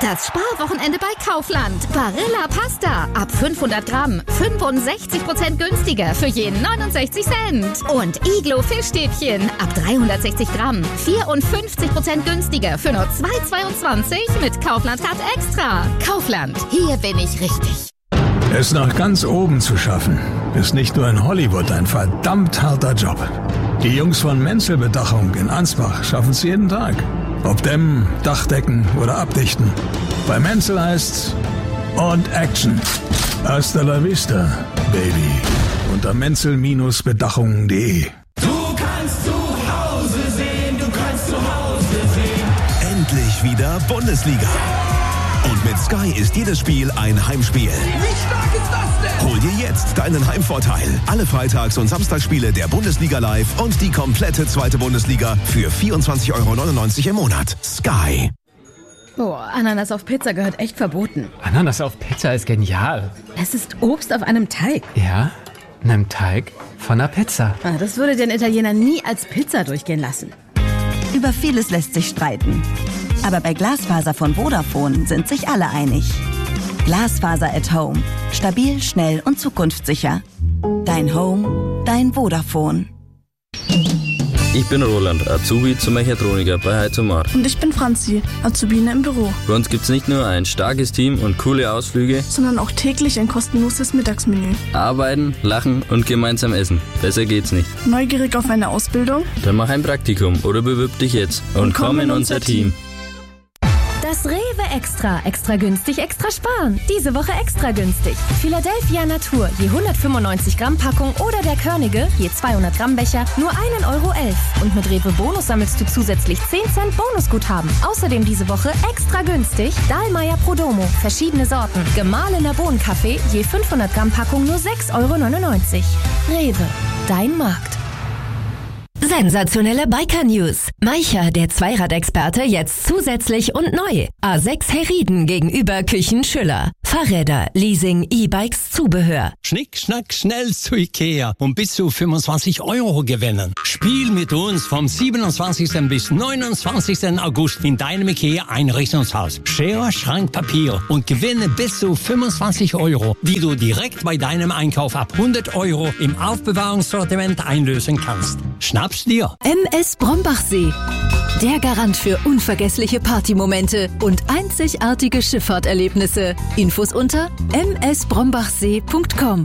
Das Sparwochenende bei Kaufland. Barilla Pasta. Ab 500 Gramm. 65% günstiger für jeden 69 Cent. Und Iglo Fischstäbchen. Ab 360 Gramm. 54% günstiger für nur 2,22 mit Kaufland-Card Extra. Kaufland. Hier bin ich richtig. Es nach ganz oben zu schaffen, ist nicht nur in Hollywood ein verdammt harter Job. Die Jungs von Menzel Bedachung in Ansbach schaffen es jeden Tag. Ob dämmen, Dachdecken oder abdichten. Bei Menzel heißt's und Action. Hasta la vista, Baby. Unter menzel-bedachungen.de. Du kannst zu Hause sehen, du kannst zu Hause sehen. Endlich wieder Bundesliga. Und mit Sky ist jedes Spiel ein Heimspiel. Wie stark ist das denn? Hol dir jetzt deinen Heimvorteil. Alle Freitags- und Samstagsspiele der Bundesliga live und die komplette zweite Bundesliga für 24,99 € im Monat. Sky. Oh, Ananas auf Pizza gehört echt verboten. Ananas auf Pizza ist genial. Es ist Obst auf einem Teig. Ja, einem Teig von einer Pizza. Das würde den Italiener nie als Pizza durchgehen lassen. Über vieles lässt sich streiten. Aber bei Glasfaser von Vodafone sind sich alle einig. Glasfaser at Home. Stabil, schnell und zukunftssicher. Dein Home, dein Vodafone. Ich bin Roland, Azubi zum Mechatroniker bei Heizomar. Und ich bin Franzi, Azubine im Büro. Bei uns gibt's nicht nur ein starkes Team und coole Ausflüge, sondern auch täglich ein kostenloses Mittagsmenü. Arbeiten, lachen und gemeinsam essen. Besser geht's nicht. Neugierig auf eine Ausbildung? Dann mach ein Praktikum oder bewirb dich jetzt und komm in unser Team. Das Rewe Extra. Extra günstig, extra sparen. Diese Woche extra günstig. Philadelphia Natur, je 195 Gramm Packung oder der Körnige, je 200 Gramm Becher, nur 1,11 € Und mit Rewe Bonus sammelst du zusätzlich 10 Cent Bonusguthaben. Außerdem diese Woche extra günstig Dahlmeier Prodomo, verschiedene Sorten. Gemahlener Bohnenkaffee, je 500 Gramm Packung, nur 6,99 €. Rewe, dein Markt. Sensationelle Biker-News. Maicher, der Zweiradexperte, jetzt zusätzlich und neu. A6 Herrieden gegenüber Küchen Schüller. Fahrräder, Leasing, E-Bikes, Zubehör. Schnick, schnack, schnell zu Ikea und bis zu 25 € gewinnen. Spiel mit uns vom 27. bis 29. August in deinem Ikea-Einrichtungshaus. Schere, Schrank, Papier und gewinne bis zu 25 €, die du direkt bei deinem Einkauf ab 100 € im Aufbewahrungssortiment einlösen kannst. Schnapp's dir. MS Brombachsee. Der Garant für unvergessliche Partymomente und einzigartige Schifffahrterlebnisse. Infos unter msbrombachsee.com.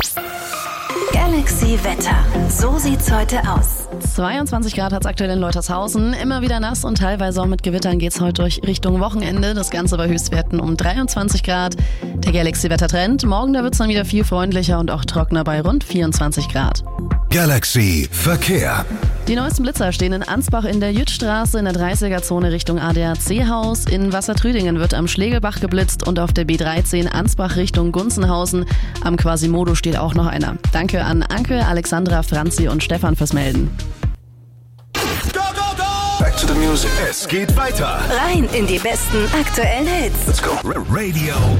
Galaxy Wetter. So sieht's heute aus. 22 Grad hat's aktuell in Leutershausen. Immer wieder nass und teilweise auch mit Gewittern geht's heute durch Richtung Wochenende. Das Ganze bei Höchstwerten um 23 Grad. Der Galaxy-Wettertrend. Morgen, da wird's dann wieder viel freundlicher und auch trockener bei rund 24 Grad. Galaxy Verkehr. Die neuesten Blitzer stehen in Ansbach in der Jütstraße in der 30er-Zone Richtung ADAC-Haus. In Wassertrüdingen wird am Schlegelbach geblitzt und auf der B13 Ansbach Richtung Gunzenhausen. Am Quasimodo steht auch noch einer. Danke an Anke, Alexandra, Franzi und Stefan fürs Melden. Back to the music. Es geht weiter. Rein in die besten aktuellen Hits. Let's go. Radio